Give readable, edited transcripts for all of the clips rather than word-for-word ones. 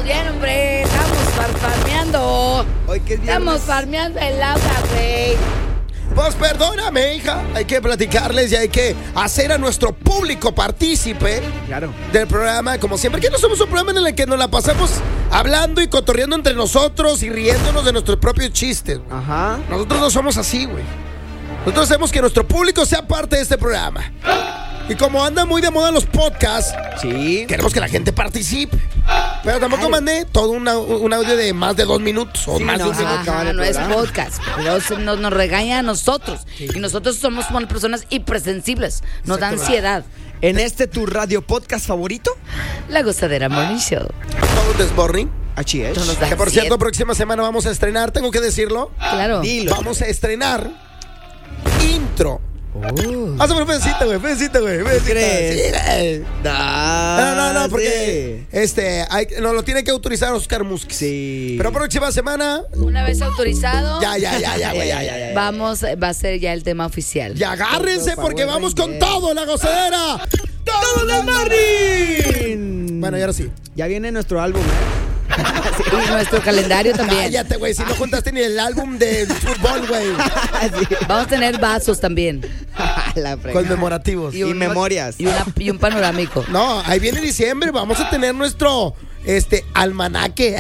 Bien, hombre, estamos farmeando. Hoy que es viernes. Estamos farmeando el agua, güey. Pues perdóname, hija. Hay que platicarles y hay que hacer a nuestro público partícipe Claro. del programa, como siempre, que no somos un programa en el que nos la pasamos hablando y cotorreando entre nosotros y riéndonos de nuestros propios chistes, güey. Ajá. Nosotros no somos así, güey. Nosotros hacemos que nuestro público sea parte de este programa. Y como andan muy de moda los podcasts, Sí. queremos que la gente participe. Pero tampoco mandé todo un audio de más de 2 minutos o Sí, más de no, un minuto. acabar el No es programa. podcast. Pero nos regaña a nosotros. Y nosotros somos personas hipersensibles. Nos da ansiedad. En tu radio podcast favorito, La Gozadera Morning Show. Todo un desborning. así es. Esto nos da Que por ansiedad. cierto, próxima semana vamos a estrenar, tengo que decirlo. Claro. Dilo. Vamos a estrenar intro. Haz un pedacito, güey, pedacito. crees? Sí, güey. No, porque Sí. nos lo tiene que autorizar Oscar Musquiz. Sí. Pero próxima semana, Una vez autorizado, ya, güey, ya. va a ser ya el tema oficial. Y agárrense Por porque favor, vamos con Reyes. todo, la gozadera. ¡Todo de Marvin! Bueno, y ahora sí. Ya viene nuestro álbum, Y nuestro calendario también. Cállate, güey, si no juntaste ni el álbum de fútbol, güey. Sí. Vamos a tener vasos también. La fregada. Conmemorativos. Y memorias. Y un panorámico. No, ahí viene diciembre, vamos a tener nuestro almanaque.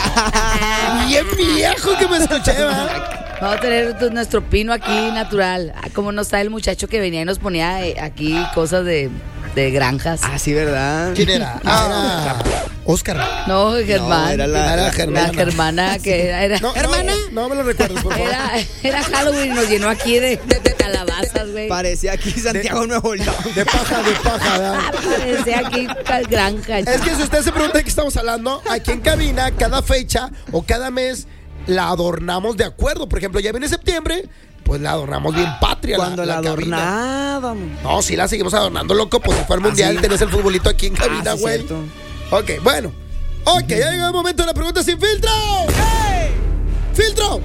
Bien viejo que me escuché, ¿va? Vamos a tener nuestro pino aquí natural. Como no está el muchacho que venía y nos ponía aquí cosas de granjas. Ah, sí, ¿verdad? ¿Quién era? Era Oscar. No, Germán. era Era Germana. La Germana que era. No, ¿Hermana? No me lo recuerdo, por favor. Era Halloween y nos llenó aquí de calabazas, güey. Parecía aquí Santiago Nuevo León. De paja, ¿verdad? Parecía aquí granja. Es que si usted se pregunta de qué estamos hablando, aquí en cabina, cada fecha o cada mes la adornamos de acuerdo. Por ejemplo, ya viene septiembre, pues la adornamos bien patria. Cuando la cabina. adornábamos. No, sí la seguimos adornando, loco. Pues si fue el mundial, sí. tenés el futbolito aquí en cabina, sí, güey. cierto. Ok, bueno. Ok, ya llegó el momento de la pregunta sin filtro. ¡Hey! ¡Filtro!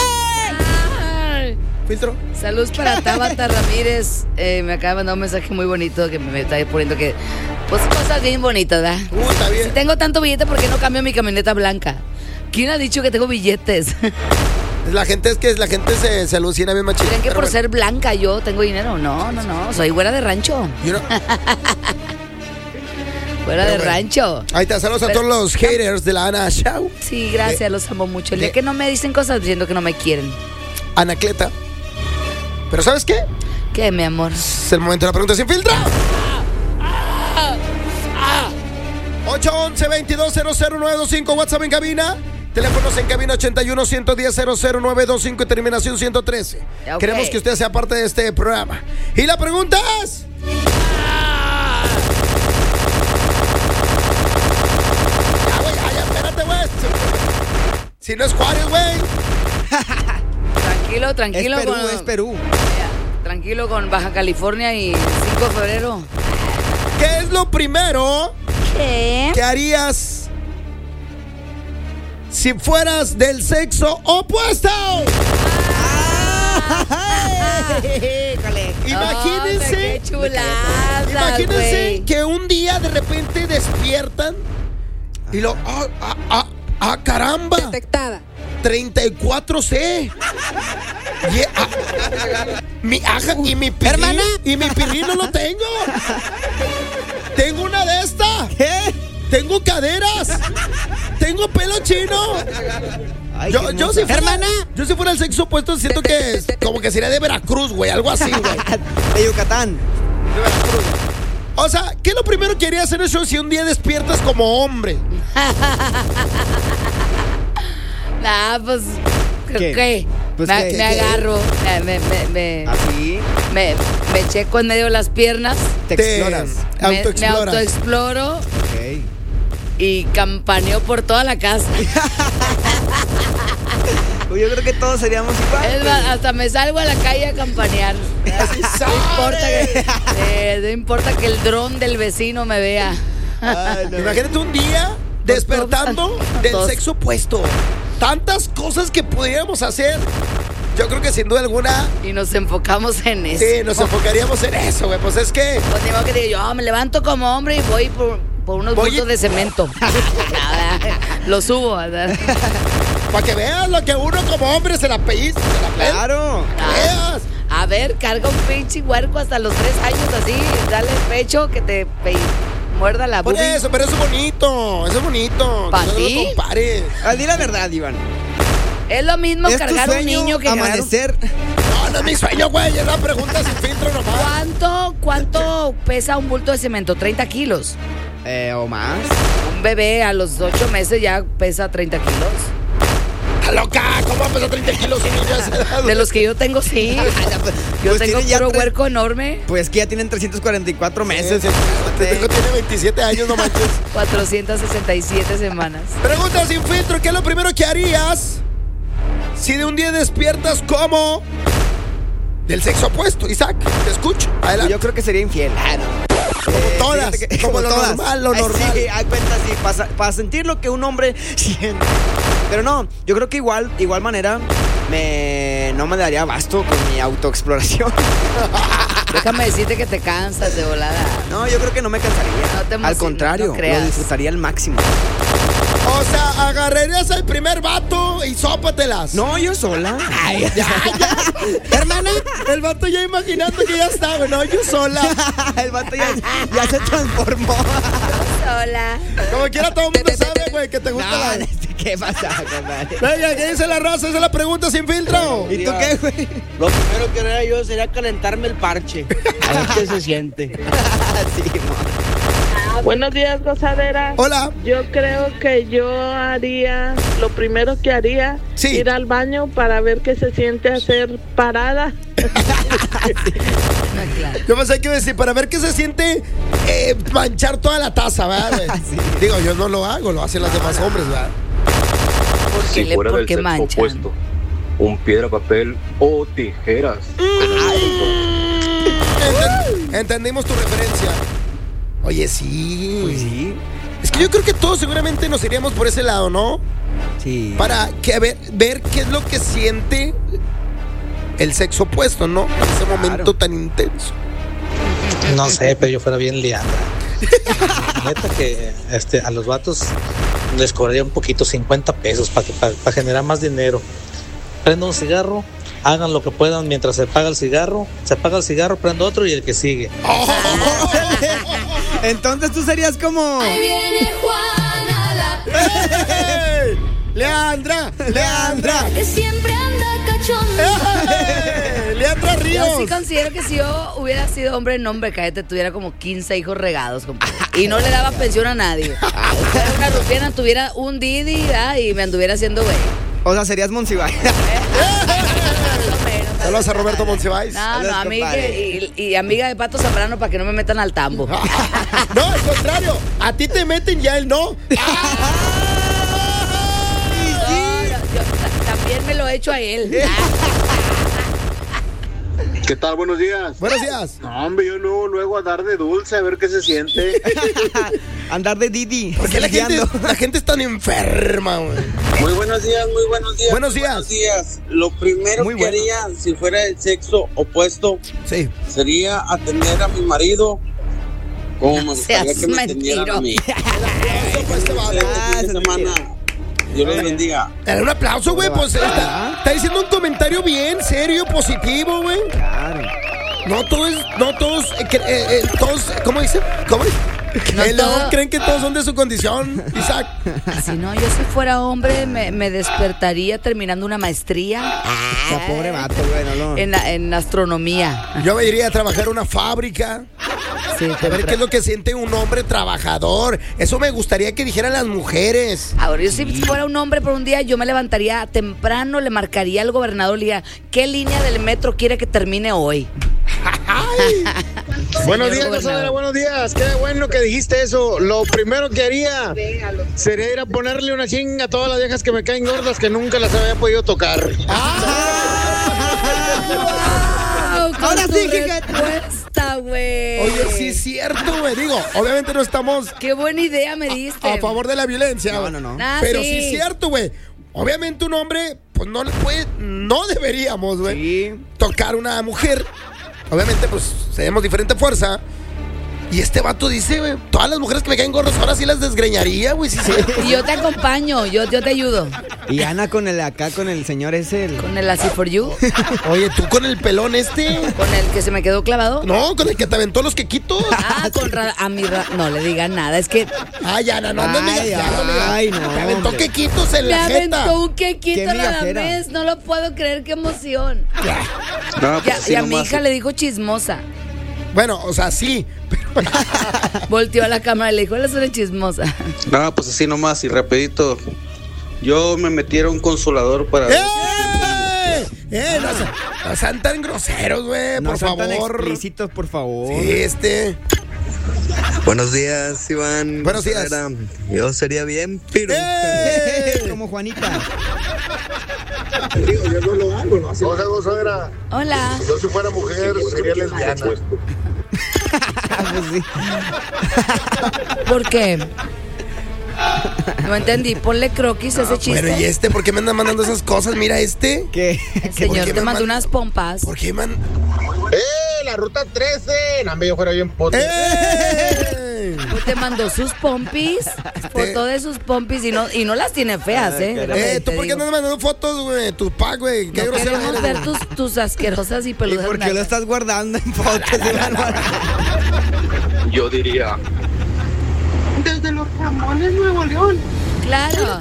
Ay. ¿Filtro? Saludos para Tabata Ramírez. Me acaba de mandar un mensaje muy bonito que me está poniendo que. Pues cosas bien bonitas, ¿verdad? Está bien. Si tengo tanto billete, ¿por qué no cambio mi camioneta blanca? ¿Quién ha dicho que tengo billetes? La gente se alucina bien machín. ¿Creen que Pero por bueno, ser blanca yo tengo dinero? No. Soy güera de rancho. you know, Fuera de bueno. rancho. ahí te saludos a todos los haters de la Ana Show. Sí, gracias, los amo mucho. El día que no me dicen cosas diciendo que no me quieren. Anacleta. Pero ¿sabes qué? ¿Qué, mi amor? Es el momento de la pregunta sin filtro. 811-2200-925, WhatsApp en cabina. Teléfonos en cabina 81-110-00925 y terminación 113. Ok. Queremos que usted sea parte de este programa. Y la pregunta es... Ya, güey, ya, espérate, güey. Si no es Juárez, güey. Tranquilo. Es Perú, con, es Perú. Tranquilo con Baja California y 5 de febrero. ¿Qué es lo primero ¿Qué? que harías si fueras del sexo opuesto? Imagínense, ¡Qué chulada, imagínense güey! que un día de repente despiertan y lo caramba, Detectada. 34C. Y mi pirrín, ¿Hermana? y mi pirrín no lo tengo. Tengo una de estas. ¿Qué? Tengo caderas. Tengo pelo chino. Ay, Yo qué si hermosa. fuera, ¿Hermana? yo si fuera el sexo opuesto siento que como que sería de Veracruz, güey, algo así, güey. De Yucatán. De Veracruz. O sea, ¿qué es lo primero que harías en eso si un día despiertas como hombre? Nah, pues. ¿Qué? ¿Qué? Pues, me ¿qué? agarro. Así Me checo en medio de las piernas. te exploras. Me Autoexploras. autoexploro Ok. y campaneo por toda la casa. Pues yo creo que todos seríamos igual. Es más, hasta me salgo a la calle a campanear. No importa que el dron del vecino me vea. Ay, no. Imagínate un día despertando del todos. sexo opuesto. Tantas cosas que podríamos hacer. Yo creo que sin duda alguna, Y nos enfocamos en eso. sí, nos enfocaríamos en eso, güey. Pues es que, Pues digo que digo, yo me levanto como hombre y voy por unos bultos de cemento. Nada, lo subo. Para que veas lo que uno como hombre se la pellizca. Claro. Veas. A ver, carga un pinche huerco hasta los 3 años así, dale pecho que te muerda la Por boobie. eso, pero eso es bonito. Eso es bonito. ¿Pa' que no ti? lo compares. Di la verdad, Iván. Es lo mismo ¿Es tu cargar un sueño niño que cargar un... amanecer? No es mi sueño, güey. Es la pregunta sin filtro nomás. ¿Cuánto pesa un bulto de cemento? 30 kilos. O más. Un bebé a los 8 meses ya pesa 30 kilos. ¡Está loca! ¿Cómo va a pesar 30 kilos un niño a esa edad? De los que yo tengo, sí. Yo Pues tengo tiene ya puro tres- huerco enorme. Pues que ya tienen 344 meses. Este hijo tiene 27 años, no manches. 467 semanas. Pregunta sin filtro, ¿qué es lo primero que harías si de un día despiertas como del sexo opuesto? Isaac, te escucho. Adelante. Yo creo que sería infiel. Como todas, Fíjate como lo normal, lo normal. Sí, hay cuenta, sí, para sentir lo que un hombre siente. Pero no, yo creo que igual manera no me daría abasto con mi autoexploración. Déjame decirte que te cansas de volada. No, yo creo que no me cansaría. No te Al emociones, contrario, no creas. lo disfrutaría al máximo. O sea, agarrarías al primer vato y sópatelas. No, yo sola. Ay, Ya. Hermana, el vato ya imaginando que ya está, güey. No, yo sola. el vato ya se transformó. Hola. Como quiera, todo el mundo sabe, güey, que te gusta No, la... ¿qué pasa, compadre? Venga, ¿qué dice la raza? Esa es la pregunta sin filtro. ¿Y tú qué, güey? Lo primero que haría yo sería calentarme el parche. A ver qué se siente. Sí, mo. Buenos días, gozadera. Hola. Yo creo que yo haría, lo primero que haría, Sí. ir al baño para ver qué se siente hacer parada. Ah, claro. Yo pensé que iba a decir, para ver qué se siente manchar toda la taza, ¿verdad, güey? Sí. Digo, yo no lo hago, lo hacen los demás hombres, ¿verdad? ¿Por qué, fuera por del qué sexo manchan? opuesto, un piedra, papel o tijeras. Entendimos tu referencia. Oye, sí. Pues sí. Es que yo creo que todos seguramente nos iríamos por ese lado, ¿no? Sí. Para que ver qué es lo que siente el sexo opuesto, ¿no? En ese momento tan intenso. No sé, pero yo fuera bien liandra. Neta que a los vatos les cobraría un poquito, 50 pesos para generar más dinero. Prendo un cigarro, hagan lo que puedan mientras se apaga el cigarro, prendo otro y el que sigue. Entonces tú serías como... ¡Ey! ¡Leandra! ¡Leandra! Que siempre anda cachonda. ¡Ey! ¡Leandra Ríos! Yo sí considero que si yo hubiera sido hombre, no, hombre, cállate, tuviera como 15 hijos regados, compadre. Y no le daba pensión a nadie. Fuera una rufiana, tuviera un Didi y me anduviera haciendo güey. O sea, serías Monsiváis. Saludos a Roberto Monsiváis. No, Saludos, amiga compadre. y amiga de Pato Zambrano para que no me metan al tambo. No, al contrario. A ti te meten y a él no. No, yo también me lo he hecho a él. ¿Qué tal? Buenos días. Buenos días. No, hombre, yo luego a dar de dulce a ver qué se siente. Andar de Didi. ¿Por qué la gente es tan enferma, güey? Muy buenos días, muy buenos días. Buenos días. Buenos días. Lo primero Muy que bueno. haría si fuera el sexo opuesto Sí. sería atender a mi marido como me gustaría Seas que me atendieran a mí. Este vato. Fin de semana. Dios los bendiga. Dale un aplauso, güey. Pues está diciendo un comentario bien serio, positivo, güey. Claro. No todos, ¿cómo dice? ¿Cómo dice? No el león todo- creen que todos son de su condición, Isaac. Si no, yo si fuera hombre me despertaría terminando una maestría O sea, pobre vato, güey. No, en astronomía. Yo me iría a trabajar en una fábrica. Sí, A ver qué es lo que siente un hombre trabajador. Eso me gustaría que dijeran las mujeres. Ahora, yo si fuera un hombre por un día, yo me levantaría temprano, le marcaría al gobernador, le diría, ¿qué línea del metro quiere que termine hoy? Buenos Señor días, gobernador. gozadera, buenos días. Qué bueno que dijiste eso. Lo primero que haría sería ir a ponerle una chinga a todas las viejas que me caen gordas que nunca las había podido tocar. Ahora sí que respuesta, güey. Oye, sí es cierto, güey. Digo, obviamente no estamos Qué buena idea me diste. a favor de la violencia. No, güey. no, no. Ah, Pero sí. sí es cierto, güey. Obviamente un hombre, pues no le puede, no deberíamos, güey, Sí. tocar una mujer. Obviamente, pues tenemos diferente fuerza. Y este vato dice, güey, todas las mujeres que me caen gordas ahora sí las desgreñaría, güey. Sí, sí. Y yo te acompaño, yo te ayudo. Y Ana con el señor ese. Con el Así for You. Oye, tú con el pelón este. Con el que se me quedó clavado. No, con el que te aventó los quequitos. No le digan nada, es que. Ay, Ana, no andes migajeando, ay, no, te aventó hombre. quequitos en la jeta. Me aventó un quequito Qué a la migajera. vez, no lo puedo creer, qué emoción. No, pues así Y a mi nomás. hija le dijo chismosa. Bueno, o sea, sí. Volteó a la cámara y le dijo, eres una chismosa. No, pues así nomás y rapidito. Yo me metí a un consolador para... No sean tan groseros, güey, No por sean tan favor. explícitos, por favor. Sí, Buenos días, Iván. Buenos días. Yo sería bien piru. Como Juanita. Digo, yo no lo hago, ¿no? Hola, gozadera. Hola. Yo si fuera mujer sería lesbiana. Pues sí. ¿Por qué? No entendí, ponle croquis a ese chiste. Bueno, ¿y este por qué me anda mandando esas cosas? Mira este. ¿Qué? El señor te mandó unas pompas. ¿Por qué man? La ruta 13. No, yo fuera bien pote. Pues te mandó sus pompis, foto de sus pompis y no las tiene feas, ¿eh? ¿Tú por qué andas mandando fotos, güey? Tu pack, güey. Qué No grosero queremos eres. ver tus asquerosas y ¿Y peludas por qué lo nalgas. estás guardando en fotos? Yo diría, Desde Los Ramones, Nuevo León. Claro.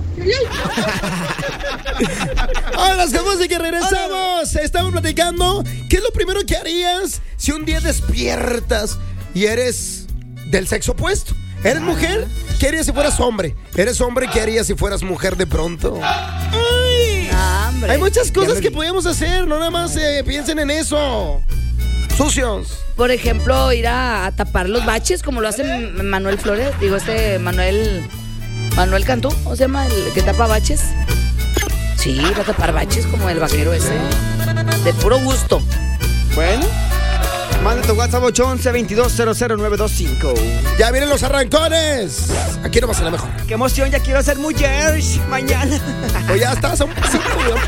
Hola, somos y que regresamos. Estamos platicando. ¿Qué es lo primero que harías si un día despiertas y eres del sexo opuesto? ¿Eres mujer? ¿Qué harías si fueras hombre? ¿Eres hombre? ¿Qué harías si fueras mujer de pronto? ¡Ay! Hombre. Hay muchas cosas que podemos hacer. No nada más piensen en eso. Sucios. Por ejemplo, ir a tapar los baches como lo hace Manuel Flores. Digo, Manuel Cantú, ¿cómo se llama? El que tapa baches. Sí, ir a tapar baches como el vaquero ese. De puro gusto. Bueno, manda tu WhatsApp 811-2200-925. Ya vienen los arrancones. Aquí no va a ser la mejor. ¡Qué emoción! Ya quiero ser mujer mañana. O ya estás a un pasito, güey.